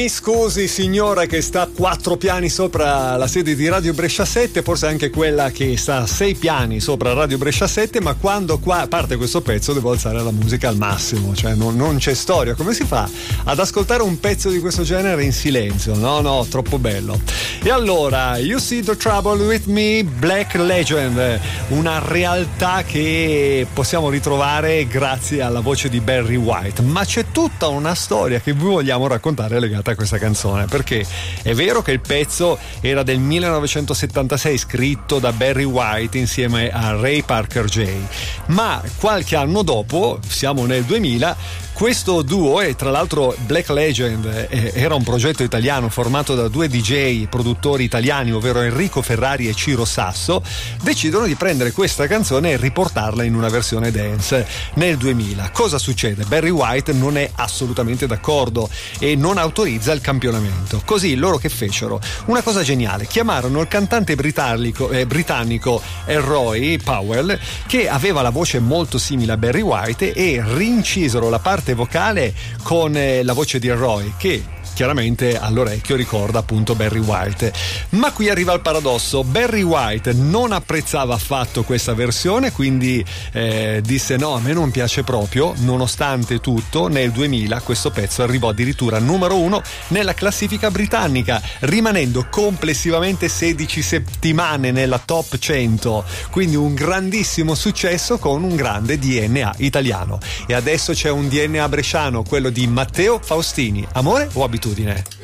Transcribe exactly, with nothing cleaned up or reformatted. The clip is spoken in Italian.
Mi scusi signora che sta quattro piani sopra la sede di Radio Brescia sette, forse anche quella che sta sei piani sopra Radio Brescia sette, ma quando qua parte questo pezzo devo alzare la musica al massimo, cioè non, non c'è storia. Come si fa ad ascoltare un pezzo di questo genere in silenzio? No, no, troppo bello. E allora, You See the Trouble with Me, Black Legend, una realtà che possiamo ritrovare grazie alla voce di Barry White, ma c'è tutta una storia che vi vogliamo raccontare legata a questa canzone, perché è vero che il pezzo era del millenovecentosettantasei, scritto da Barry White insieme a Ray Parker Jay, ma qualche anno dopo, siamo nel duemila, questo duo, e tra l'altro Black Legend era un progetto italiano formato da due D J produttori italiani, ovvero Enrico Ferrari e Ciro Sasso, decidono di prendere questa canzone e riportarla in una versione dance nel duemila. Cosa succede? Barry White non è assolutamente d'accordo e non autorizza il campionamento. Così loro che fecero? Una cosa geniale: chiamarono il cantante britannico, eh, britannico Roy Powell, che aveva la voce molto simile a Barry White, e rincisero la parte vocale con eh, la voce di Roy, che chiaramente all'orecchio ricorda appunto Barry White. Ma qui arriva il paradosso: Barry White non apprezzava affatto questa versione, quindi eh, disse no, a me non piace proprio. Nonostante tutto, nel duemila questo pezzo arrivò addirittura numero uno nella classifica britannica, rimanendo complessivamente sedici settimane nella top cento, quindi un grandissimo successo con un grande D N A italiano. E adesso c'è un D N A bresciano, quello di Matteo Faustini. Amore o abitudine?